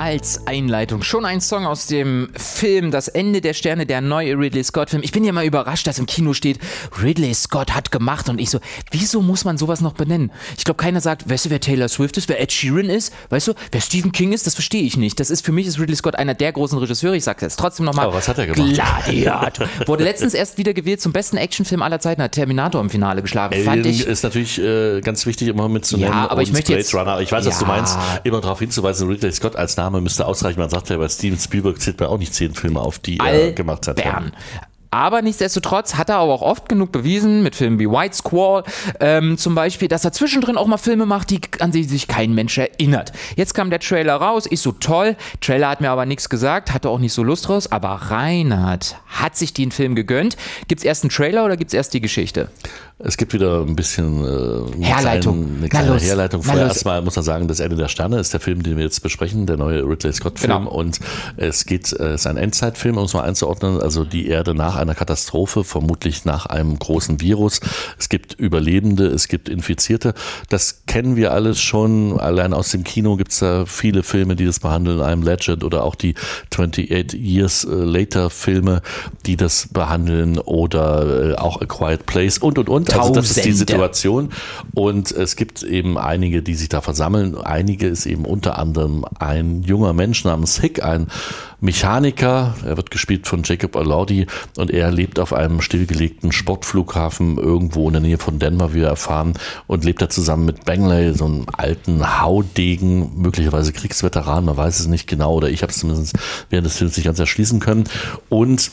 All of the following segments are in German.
als Einleitung schon ein Song aus dem Film Das Ende der Sterne, der neue Ridley Scott-Film. Ich bin ja mal überrascht, dass im Kino steht, Ridley Scott hat gemacht und ich so, wieso muss man sowas noch benennen? Ich glaube, keiner sagt, weißt du, wer Taylor Swift ist, wer Ed Sheeran ist, weißt du, wer Stephen King ist, das verstehe ich nicht. Für mich ist Ridley Scott einer der großen Regisseure, ich sage jetzt trotzdem nochmal. Aber was hat er gemacht? Gladiator. Wurde letztens erst wieder gewählt zum besten Actionfilm aller Zeiten, hat Terminator im Finale geschlagen. Alien ist natürlich ganz wichtig, immer mitzunehmen. Ja, aber ich möchte jetzt... Runner. Ich weiß, was du meinst, immer darauf hinzuweisen, Ridley Scott als Name müsste ausreichen. Man sagt ja, bei Steven Spielberg zählt man auch nicht 10 Filme auf, die er gemacht hat. Aber nichtsdestotrotz hat er aber auch oft genug bewiesen, mit Filmen wie White Squall zum Beispiel, dass er zwischendrin auch mal Filme macht, an die sich kein Mensch erinnert. Jetzt kam der Trailer raus, ist so toll. Trailer hat mir aber nichts gesagt, hatte auch nicht so Lust draus. Aber Reinhard hat sich den Film gegönnt. Gibt's erst einen Trailer oder gibt's erst die Geschichte? Es gibt wieder ein bisschen Herleitung. Eine kleine Herleitung. Vorher erstmal muss man sagen, Das Ende der Sterne ist der Film, den wir jetzt besprechen, der neue Ridley Scott-Film. Genau. Und es ist ein Endzeitfilm, um es mal einzuordnen. Also die Erde nach einer Katastrophe, vermutlich nach einem großen Virus. Es gibt Überlebende, es gibt Infizierte. Das kennen wir alles schon. Allein aus dem Kino gibt es da viele Filme, die das behandeln. I'm Legend oder auch die 28 Years Later Filme, die das behandeln, oder auch A Quiet Place und. Also das ist die Situation. Und es gibt eben einige, die sich da versammeln. Einige ist eben unter anderem ein junger Mensch namens Hick, ein Mechaniker. Er wird gespielt von Jacob Elordi und er lebt auf einem stillgelegten Sportflughafen irgendwo in der Nähe von Denver, wie wir erfahren, und lebt da zusammen mit Bangley, so einem alten Haudegen, möglicherweise Kriegsveteran, man weiß es nicht genau, oder ich habe es zumindest während des Films nicht ganz erschließen können. Und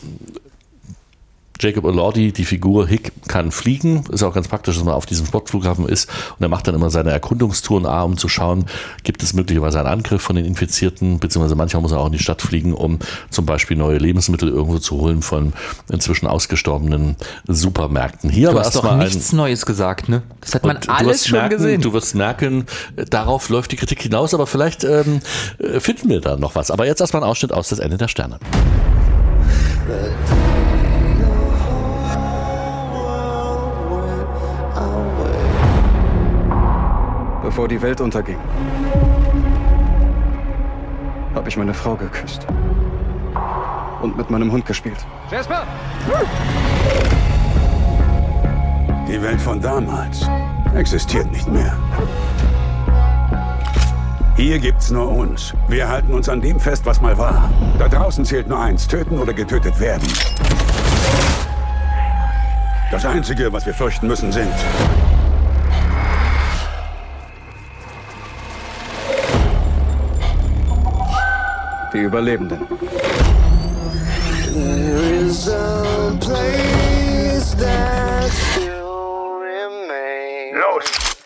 Jacob Elordi, die Figur Hick, kann fliegen. Ist auch ganz praktisch, dass man auf diesem Sportflughafen ist. Und er macht dann immer seine Erkundungstouren, um zu schauen, gibt es möglicherweise einen Angriff von den Infizierten, beziehungsweise manchmal muss er auch in die Stadt fliegen, um zum Beispiel neue Lebensmittel irgendwo zu holen von inzwischen ausgestorbenen Supermärkten. Hier aber erstmal nichts Neues gesagt, ne? Das hat man alles schon gesehen. Du wirst merken, darauf läuft die Kritik hinaus, aber vielleicht finden wir da noch was. Aber jetzt erstmal ein Ausschnitt aus Das Ende der Sterne. Bevor die Welt unterging, habe ich meine Frau geküsst und mit meinem Hund gespielt. Jasper! Die Welt von damals existiert nicht mehr. Hier gibt's nur uns. Wir halten uns an dem fest, was mal war. Da draußen zählt nur eins: töten oder getötet werden. Das Einzige, was wir fürchten müssen, sind die Überlebenden. There is a place that still remains. los!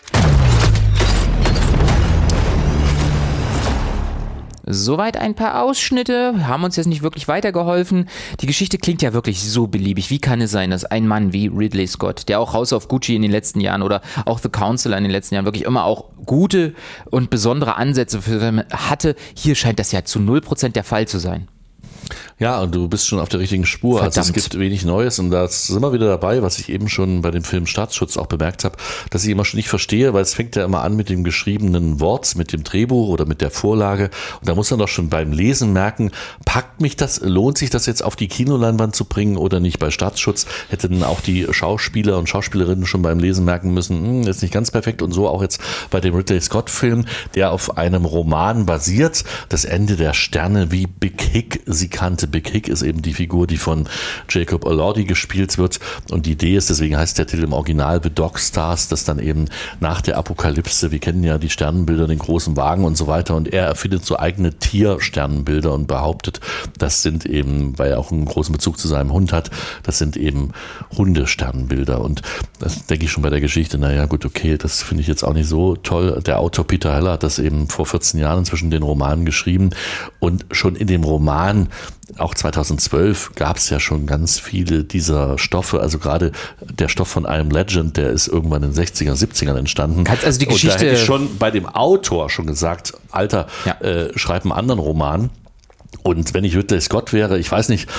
Soweit ein paar Ausschnitte, haben uns jetzt nicht wirklich weitergeholfen. Die Geschichte klingt ja wirklich so beliebig. Wie kann es sein, dass ein Mann wie Ridley Scott, der auch House of Gucci in den letzten Jahren oder auch The Counselor in den letzten Jahren wirklich immer auch gute und besondere Ansätze für Filme hatte, hier scheint das ja zu 0% der Fall zu sein. Ja, und du bist schon auf der richtigen Spur. Verdammt. Also es gibt wenig Neues und da sind wir wieder dabei, was ich eben schon bei dem Film Staatsschutz auch bemerkt habe, dass ich immer schon nicht verstehe, weil es fängt ja immer an mit dem geschriebenen Wort, mit dem Drehbuch oder mit der Vorlage, und da muss man doch schon beim Lesen merken, packt mich das, lohnt sich das jetzt auf die Kinoleinwand zu bringen oder nicht? Bei Staatsschutz hätten auch die Schauspieler und Schauspielerinnen schon beim Lesen merken müssen, ist nicht ganz perfekt, und so auch jetzt bei dem Ridley Scott-Film, der auf einem Roman basiert, Das Ende der Sterne, wie Big Hick sie kannte. Big Hick ist eben die Figur, die von Jacob Elordi gespielt wird, und die Idee ist, deswegen heißt der Titel im Original The Dog Stars, dass dann eben nach der Apokalypse, wir kennen ja die Sternenbilder, den großen Wagen und so weiter, und er erfindet so eigene Tiersternenbilder und behauptet, das sind eben, weil er auch einen großen Bezug zu seinem Hund hat, das sind eben Hundesternenbilder, und das denke ich schon bei der Geschichte, naja gut, okay, das finde ich jetzt auch nicht so toll. Der Autor Peter Heller hat das eben vor 14 Jahren inzwischen den Roman geschrieben, und schon in dem Roman, auch 2012, gab es ja schon ganz viele dieser Stoffe, also gerade der Stoff von I Am Legend, der ist irgendwann in den 60er, 70ern entstanden. Also die Geschichte, und da hätte ich schon bei dem Autor schon gesagt, Alter, schreib einen anderen Roman. Und wenn ich Ridley Scott wäre, ich weiß nicht,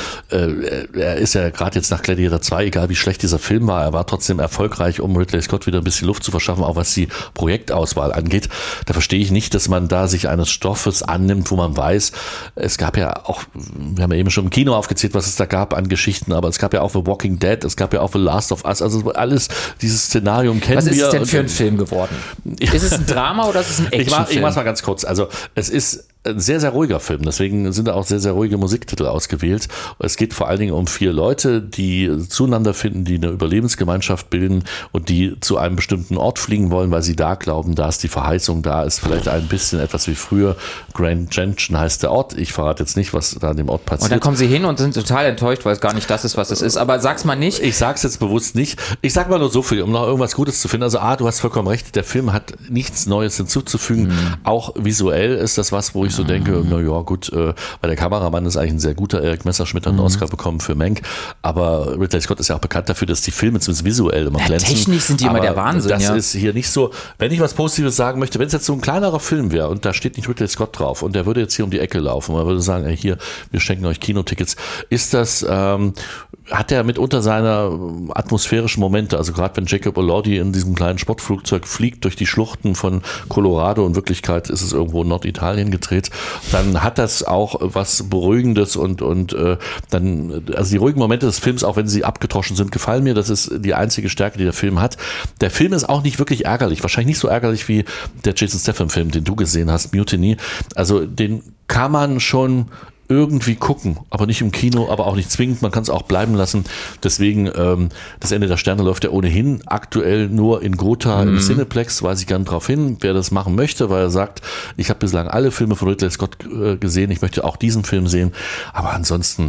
er ist ja gerade jetzt nach Gladiator 2, egal wie schlecht dieser Film war, er war trotzdem erfolgreich, um Ridley Scott wieder ein bisschen Luft zu verschaffen, auch was die Projektauswahl angeht. Da verstehe ich nicht, dass man da sich eines Stoffes annimmt, wo man weiß, es gab ja auch, wir haben ja eben schon im Kino aufgezählt, was es da gab an Geschichten, aber es gab ja auch The Walking Dead, es gab ja auch The Last of Us, also alles, dieses Szenarium kennen wir. Was ist es denn für ein Film geworden? Ist es ein Drama oder ist es ein Actionfilm? Ich mach's mal ganz kurz. Also es ist ein sehr, sehr ruhiger Film. Deswegen sind da auch sehr, sehr ruhige Musiktitel ausgewählt. Es geht vor allen Dingen um 4 Leute, die zueinander finden, die eine Überlebensgemeinschaft bilden und die zu einem bestimmten Ort fliegen wollen, weil sie da glauben, da ist die Verheißung, da ist vielleicht ein bisschen etwas wie früher. Grand Junction heißt der Ort. Ich verrate jetzt nicht, was da an dem Ort passiert. Und dann kommen sie hin und sind total enttäuscht, weil es gar nicht das ist, was es ist. Aber sag's mal nicht. Ich sag's jetzt bewusst nicht. Ich sag mal nur so viel, um noch irgendwas Gutes zu finden. Also du hast vollkommen recht. Der Film hat nichts Neues hinzuzufügen. Auch visuell ist das was, wo ich so denke, na ja, gut, weil der Kameramann ist eigentlich ein sehr guter. Eric Messerschmidt hat einen Oscar bekommen für Mank, aber Ridley Scott ist ja auch bekannt dafür, dass die Filme zumindest visuell immer glänzen. Technisch sind die immer der Wahnsinn. Das ist hier nicht so. Wenn ich was Positives sagen möchte, wenn es jetzt so ein kleinerer Film wäre und da steht nicht Ridley Scott drauf und der würde jetzt hier um die Ecke laufen und man würde sagen, ey, hier, wir schenken euch Kinotickets, ist das, hat er mitunter seine atmosphärischen Momente, also gerade wenn Jacob Elordi in diesem kleinen Sportflugzeug fliegt durch die Schluchten von Colorado, in Wirklichkeit ist es irgendwo in Norditalien gedreht, dann hat das auch was Beruhigendes und dann, also die ruhigen Momente des Films, auch wenn sie abgedroschen sind, gefallen mir, das ist die einzige Stärke, die der Film hat. Der Film ist auch nicht wirklich ärgerlich, wahrscheinlich nicht so ärgerlich wie der Jason Statham-Film, den du gesehen hast, Mutiny, also den kann man schon irgendwie gucken, aber nicht im Kino, aber auch nicht zwingend, man kann es auch bleiben lassen. Deswegen, das Ende der Sterne läuft ja ohnehin aktuell nur in Gotha im Cineplex, weise ich gern drauf hin, wer das machen möchte, weil er sagt, ich habe bislang alle Filme von Ridley Scott gesehen, ich möchte auch diesen Film sehen, aber ansonsten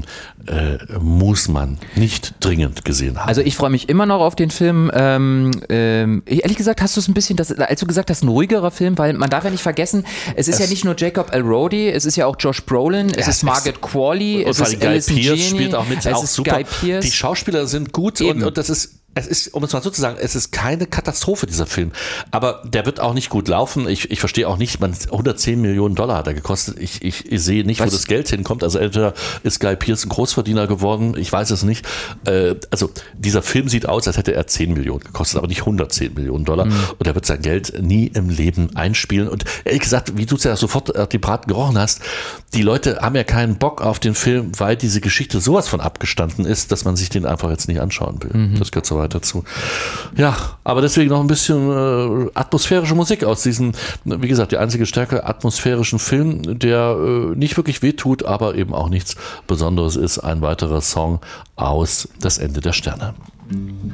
muss man nicht dringend gesehen haben. Also ich freue mich immer noch auf den Film. Ehrlich gesagt hast du es ein bisschen, als du gesagt hast, ein ruhigerer Film, weil man darf ja nicht vergessen, es ist ja nicht nur Jacob Elordi, es ist ja auch Josh Brolin, es ist Margaret Qualley, es ist Guy Pearce spielt auch mit, auch super. Guy Die Schauspieler sind gut und das ist, es ist, um es mal so zu sagen, es ist keine Katastrophe, dieser Film. Aber der wird auch nicht gut laufen. Ich verstehe auch nicht, $110 Millionen hat er gekostet. Ich sehe nicht, wo das Geld hinkommt. Also entweder ist Guy Pearce ein Großverdiener geworden, ich weiß es nicht. Also dieser Film sieht aus, als hätte er 10 Millionen gekostet, aber nicht $110 Millionen. Und er wird sein Geld nie im Leben einspielen. Und ehrlich gesagt, wie du es ja sofort die Braten gerochen hast, die Leute haben ja keinen Bock auf den Film, weil diese Geschichte sowas von abgestanden ist, dass man sich den einfach jetzt nicht anschauen will. Das gehört so weit dazu. Ja, aber deswegen noch ein bisschen atmosphärische Musik aus diesem, wie gesagt, die einzige Stärke, atmosphärischen Film, der nicht wirklich wehtut, aber eben auch nichts Besonderes ist. Ein weiterer Song aus Das Ende der Sterne.